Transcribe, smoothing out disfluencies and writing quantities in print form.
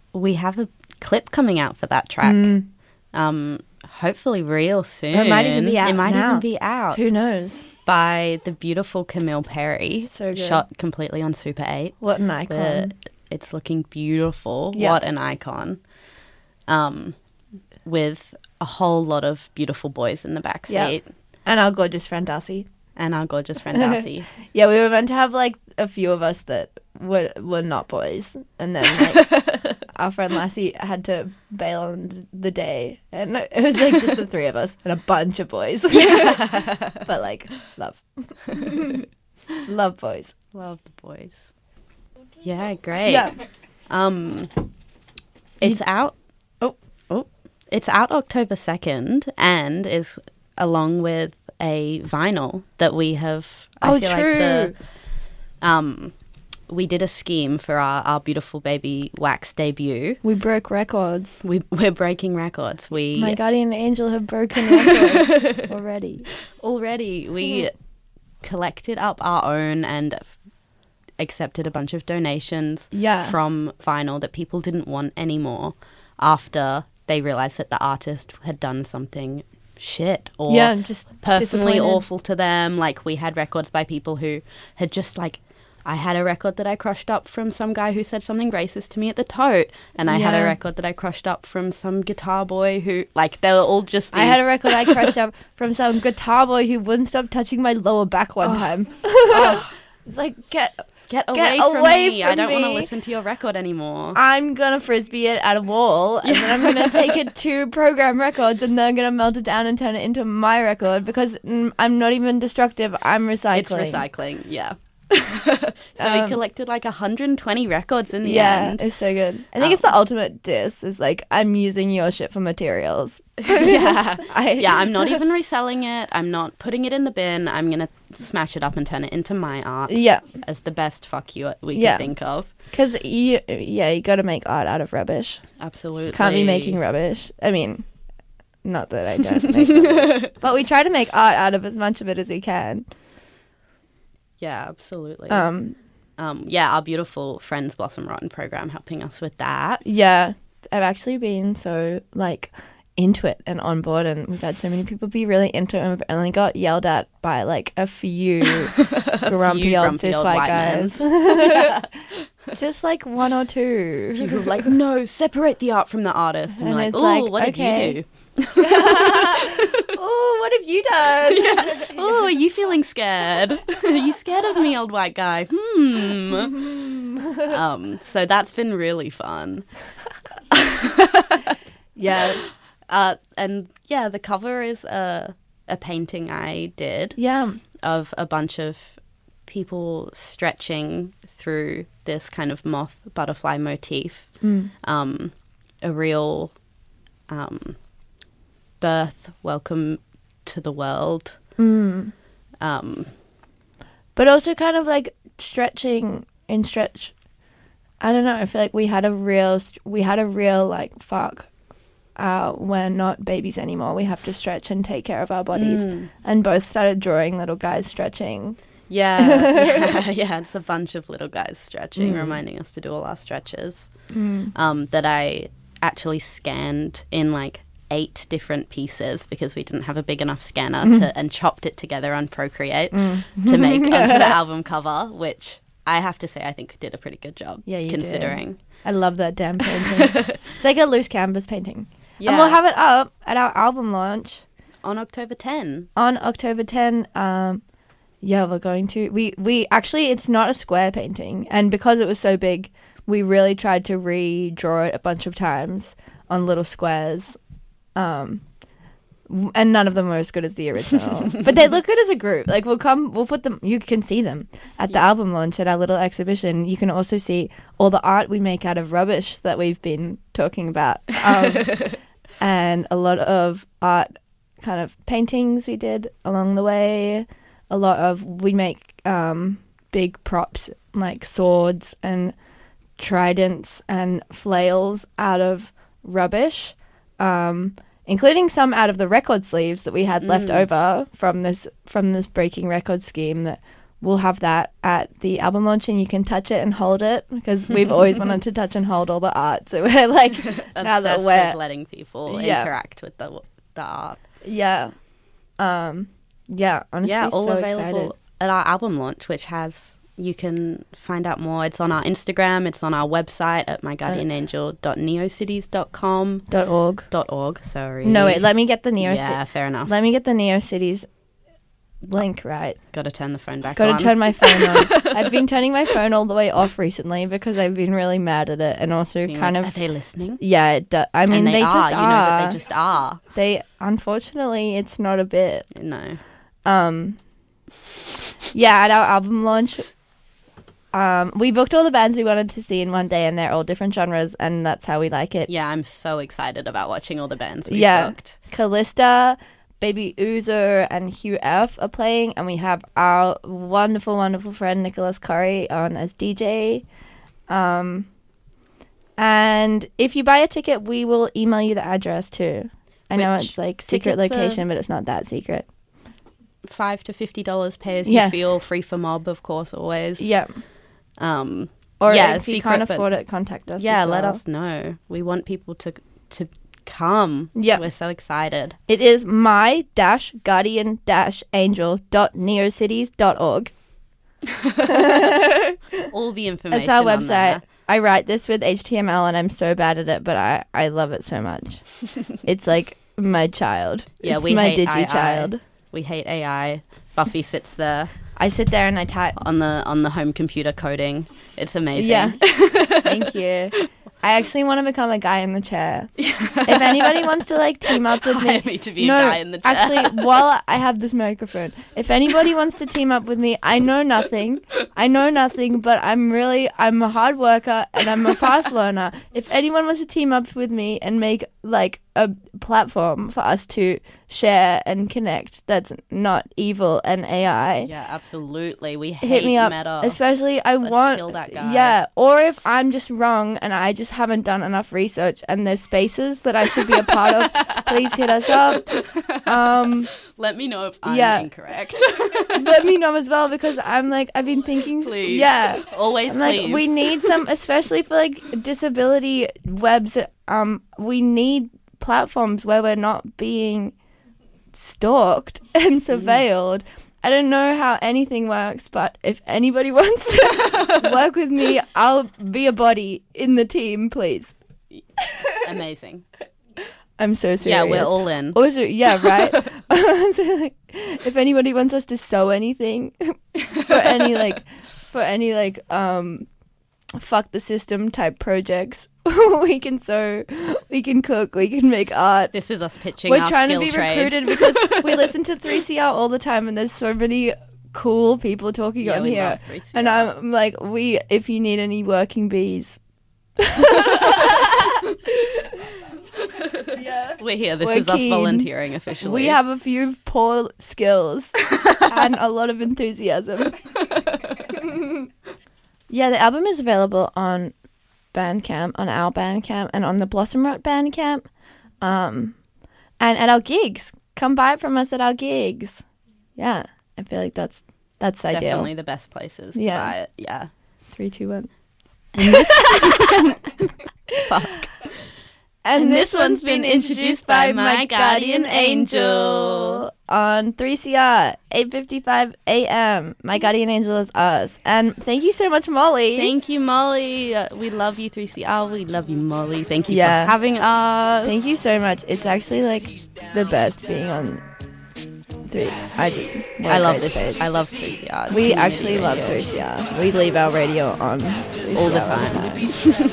we have a clip coming out for that track. Hopefully real soon. Or it might even be out. It might now. even be out. Who knows? By the beautiful Camille Perry. So good. Shot completely on Super 8. What an icon. It's looking beautiful. Yeah. What an icon. With a whole lot of beautiful boys in the backseat. Yeah. And our gorgeous friend Darcy. And our gorgeous friend Darcy. Yeah, we were meant to have like a few of us that were not boys, and then like our friend Lassie had to bail on the day, and it was like just the three of us and a bunch of boys. But like love, love boys, Love the boys. Yeah, great. Yeah. It's out. It's out October 2nd, and is along with a vinyl that we have. I feel true. Like we did a scheme for our beautiful baby Wax debut. We broke records. We're breaking records. My guardian angel have broken records already. We collected up our own and accepted a bunch of donations from vinyl that people didn't want anymore after they realized that the artist had done something shit or just personally awful to them. Like, we had records by people who had just like, I had a record that I crushed up from some guy who said something racist to me at the tote, and I had a record that I crushed up from some guitar boy who, like, they were all just these... I had a record I crushed up from some guitar boy who wouldn't stop touching my lower back one time. It's like, get away from me. I don't want to listen to your record anymore. I'm going to frisbee it at a wall, and then I'm going to take it to Program Records, and they're going to melt it down and turn it into my record, because I'm not even destructive. I'm recycling. It's recycling, yeah. So we collected like 120 records in the end. Yeah, it's so good. I think it's the ultimate diss. Is like, I'm using your shit for materials. I'm not even reselling it. I'm not putting it in the bin. I'm gonna smash it up and turn it into my art. Yeah, as the best fuck you we could think of. Because you got to make art out of rubbish. Absolutely, can't be making rubbish. I mean, not that I don't make rubbish, but we try to make art out of as much of it as we can. Yeah, absolutely. Our beautiful Friends Blossom Rotten program helping us with that. Yeah, I've actually been so like into it and on board, and we've had so many people be really into it, and we've only got yelled at by like a few grumpy old cis white guys. Just like one or two. People were like, no, separate the art from the artist. And we're like, oh, what did you do? Oh, what have you done? Oh, are you feeling scared? Are you scared of me, old white guy? So that's been really fun. The cover is a painting I did. Yeah. Of a bunch of people stretching through this kind of moth butterfly motif. A real birth, welcome to the world. But also kind of like stretching in stretch. I don't know. I feel like we had a real like, fuck, we're not babies anymore. We have to stretch and take care of our bodies. And both started drawing little guys stretching. Yeah, it's a bunch of little guys stretching, reminding us to do all our stretches. That I actually scanned in like 8 different pieces because we didn't have a big enough scanner and chopped it together on Procreate to make onto the album cover, which I have to say I think did a pretty good job. Yeah, you considering. Do. I love that damn painting. It's like a loose canvas painting. Yeah. And we'll have it up at our album launch on October 10. We're going to. We actually, it's not a square painting, and because it was so big, we really tried to redraw it a bunch of times on little squares. And none of them were as good as the original. But they look good as a group. Like, we'll put them, you can see them at the album launch at our little exhibition. You can also see all the art we make out of rubbish that we've been talking about. And a lot of art kind of paintings we did along the way. We make big props like swords and tridents and flails out of rubbish. Including some out of the record sleeves that we had left over from this breaking record scheme that we'll have that at the album launch, and you can touch it and hold it, because we've always wanted to touch and hold all the art. So we're like, now that Obsessed we're with letting people interact with the art. yeah, honestly, All so available excited. at our album launch, which you can find out more. It's on our Instagram. It's on our website at myguardianangel.neocities.com. .org. Sorry. No, wait, let me get the Yeah, fair enough. Let me get the NeoCities link right. Got to turn the phone back on. Got to turn my phone on. I've been turning my phone all the way off recently because I've been really mad at it, and also Being kind like, of. Are they listening? Yeah, it I mean, And they just are. You know that are. they just are. Unfortunately, it's not a bit. No. Yeah, at our album launch, we booked all the bands we wanted to see in one day, and they're all different genres, and that's how we like it. Yeah, I'm so excited about watching all the bands we've booked. Callista, Baby Uzo, and Hugh F are playing, and we have our wonderful, wonderful friend Nicholas Curry on as DJ. And if you buy a ticket, we will email you the address too. I know it's like secret location, but it's not that secret. $5 to $50 pay as you feel, free for mob, of course, always. Yeah. Or if you can't afford it, contact us. Yeah, as well. let us know. We want people to come. Yeah. We're so excited. It is my-guardian-angel.neocities.org. All the information. That's our on website. there. I write this with HTML, and I'm so bad at it, but I love it so much. It's like my child. Yeah, it's we my hate digi AI. child. We hate AI. Buffy sits there I sit there and I type. on the home computer coding. It's amazing. Yeah. Thank you. I actually want to become a guy in the chair. If anybody wants to like team up with me, Hire me to be a guy in the chair. Actually, while I have this microphone, if anybody wants to team up with me, I know nothing, but I'm a hard worker and I'm a fast learner. If anyone wants to team up with me and make like a platform for us to share and connect that's not evil and AI, Yeah, absolutely. We hit hate me up. meta. Especially, I Let's want kill that guy. Yeah, or if I'm just wrong and I just haven't done enough research and there's spaces that I should be a part of, please hit us up. Let me know if I'm incorrect. Let me know as well, because I'm like, I've been thinking. Please. Yeah. Always I'm like, please. we need some, especially for like disability webs. We need platforms where we're not being stalked and surveilled. I don't know how anything works, but if anybody wants to work with me, I'll be a body in the team, please. Amazing. I'm so serious. Yeah, we're all in. Also, yeah, right? So, like, if anybody wants us to sew anything for any fuck the system type projects, we can sew, we can cook, we can make art. This is us pitching We're our trying to skill be trade. recruited because we listen to 3CR all the time, and there's so many cool people talking Yeah, on we here. love 3CR. And I'm like, if you need any working bees. Yeah. We're here. This We're is us keen. volunteering officially. We have a few poor skills and a lot of enthusiasm. Yeah, the album is available on Bandcamp, on our Bandcamp, and on the Blossom Rot Bandcamp. And at our gigs. Come buy it from us at our gigs. Yeah, I feel like that's ideal. Definitely the best places to buy it. Yeah. 3, 2, 1. Fuck. And this one's been introduced by My Guardian Angel on 3CR, 8:55 a.m. My Guardian Angel is us. And thank you so much, Molly. Thank you, Molly. We love you, 3CR. We love you, Molly. Thank you Yeah. for having us. Thank you so much. It's actually like the best being on 3. I love this. I love 3CR. We actually love 3CR. We leave our radio on all the time.